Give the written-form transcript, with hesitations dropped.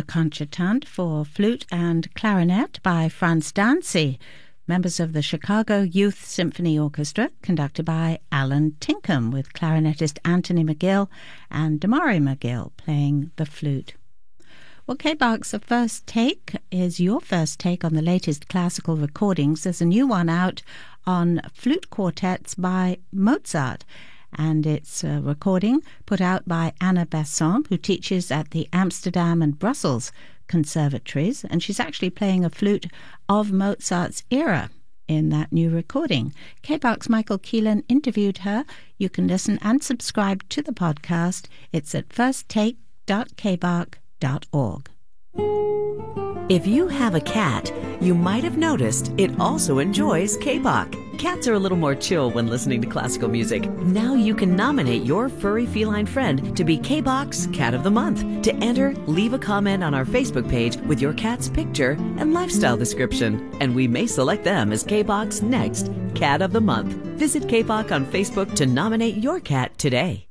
a concertant for flute and clarinet by Franz Dancy, members of the Chicago Youth Symphony Orchestra, conducted by Alan Tinkham, with clarinetist Anthony McGill and Damari McGill playing the flute. Well, K-Bach's first take is your first take on the latest classical recordings. There's a new one out on flute quartets by Mozart, and it's a recording put out by Anna Besson, who teaches at the Amsterdam and Brussels conservatories, and she's actually playing a flute of Mozart's era in that new recording. K-Bach's Michael Keelan interviewed her. You can listen and subscribe to the podcast. It's at firsttake.kbach.org. If you have a cat, you might have noticed it also enjoys K-Bach. Cats are a little more chill when listening to classical music. Now you can nominate your furry feline friend to be K-Bach's Cat of the Month. To enter, leave a comment on our Facebook page with your cat's picture and lifestyle description, and we may select them as K-Bach's next Cat of the Month. Visit K-Bach on Facebook to nominate your cat today.